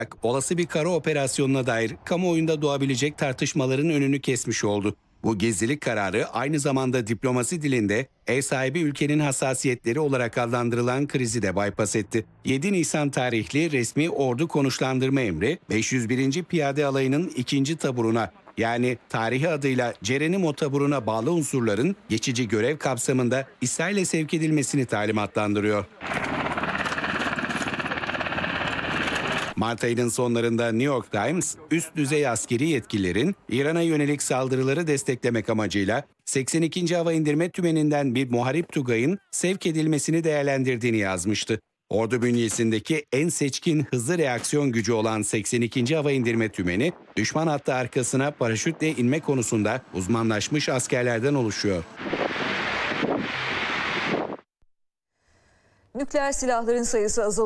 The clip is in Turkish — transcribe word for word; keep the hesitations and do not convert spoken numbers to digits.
olası bir kara operasyonuna dair kamuoyunda doğabilecek tartışmaların önünü kesmiş oldu. Bu gizlilik kararı aynı zamanda diplomasi dilinde ev sahibi ülkenin hassasiyetleri olarak adlandırılan krizi de bypass etti. yedi Nisan tarihli resmi ordu konuşlandırma emri beş yüz birinci. Piyade Alayı'nın ikinci taburuna, yani tarihi adıyla Cerenimo taburuna bağlı unsurların geçici görev kapsamında İsrail'e sevk edilmesini talimatlandırıyor. Mart ayının sonlarında New York Times, üst düzey askeri yetkililerin İran'a yönelik saldırıları desteklemek amacıyla seksen ikinci. Hava İndirme Tümeni'nden bir muharip tugayın sevk edilmesini değerlendirdiğini yazmıştı. Ordu bünyesindeki en seçkin hızlı reaksiyon gücü olan seksen ikinci. Hava İndirme Tümeni, düşman hattı arkasına paraşütle inme konusunda uzmanlaşmış askerlerden oluşuyor. Nükleer silahların sayısı azalıyor.